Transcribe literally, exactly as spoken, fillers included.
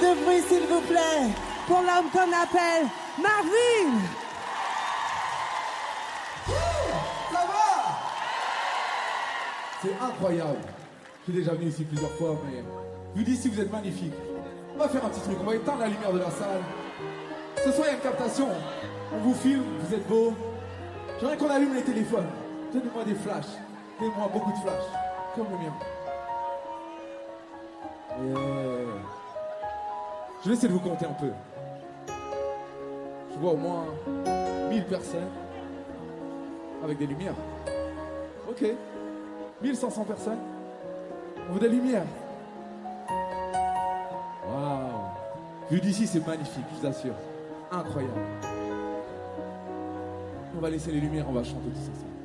de bruit, s'il vous plaît, pour l'homme qu'on appelle Marvin. Ça va? C'est incroyable. Je suis déjà venu ici plusieurs fois, mais vu d'ici, vous êtes magnifique. On va faire un petit truc, on va éteindre la lumière de la salle. Ce soir, il y a une captation. On vous filme, vous êtes beaux. J'aimerais qu'on allume les téléphones. Donnez-moi des flashs. Donnez-moi beaucoup de flashs. Comme le mien. Yeah. Je vais essayer de vous compter un peu. Je vois au moins mille personnes avec des lumières. Ok. mille cinq cents personnes. On veut des lumières. Waouh. Vu d'ici, c'est magnifique, je vous assure. Incroyable. On va laisser les lumières, on va chanter tous ensemble.